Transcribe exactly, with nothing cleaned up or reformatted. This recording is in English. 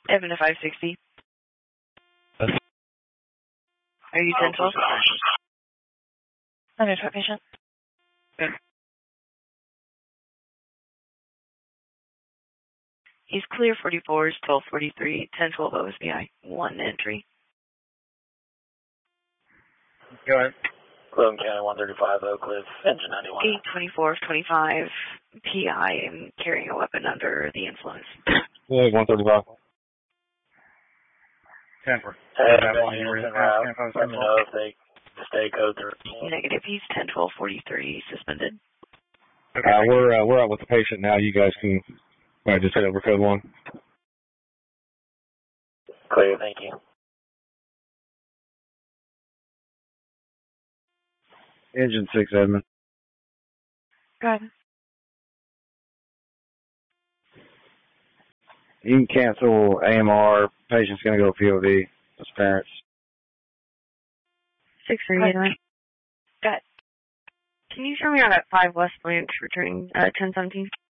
Evan to five sixty. Are you ten twelve? Under what patient? Good. He's clear forty-fours, twelve forty-three, ten twelve O S B I. One entry. Go ahead. Logan County one thirty-five, Oak Cliff, engine ninety-one. eight twenty-four twenty-five, P I and carrying a weapon under the influence. Yeah, one thirty-five. ten for. Hey, Houston route. Let me know if they stay code thirteen. Negative. He's ten twelve forty-three, suspended. Okay, Uh, we're uh, we're out with the patient now. You guys can uh, just head over code one. Clear, thank you. Engine six, Edmund. Go ahead. You can cancel A M R. Patient's going to go P O V. His parents. Six for you. Got. Can you show me out at five West Branch, returning uh, ten seventeen?